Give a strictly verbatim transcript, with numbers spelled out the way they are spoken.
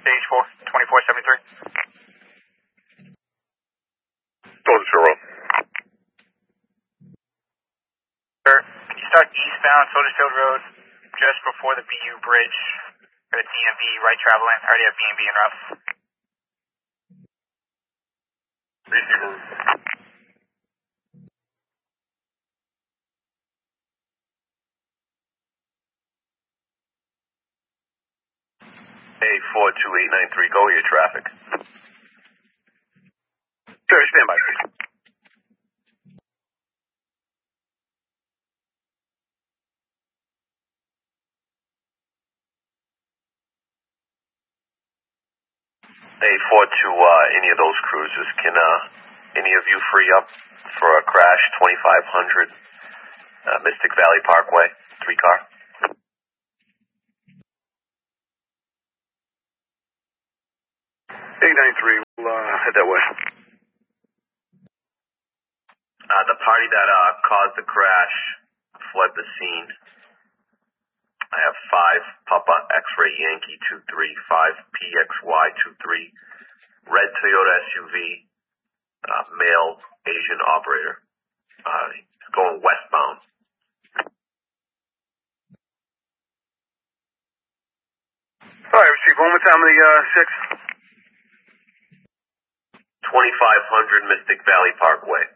Stage four, twenty-four seventy-three. Golden Shore Road. Sir, can you start eastbound Sodersfield Road just before the B U bridge for the D M V right travel lane? I already have B and B en route. Receiver. A four two eight nine three, go with your traffic. Sir, stand by, please. A four two, uh, any of those cruisers, can, uh, any of you free up for a crash twenty-five hundred, uh, Mystic Valley Parkway, three car? eight nine three, we'll, uh, head that way. Uh, the party that, uh, caused the crash fled the scene. I have five Papa X-Ray Yankee two three, five P X Y two three, red Toyota S U V, uh, male Asian operator, uh, going westbound. Alright, receive one more time of the, uh, six. twenty-five hundred Mystic Valley Parkway.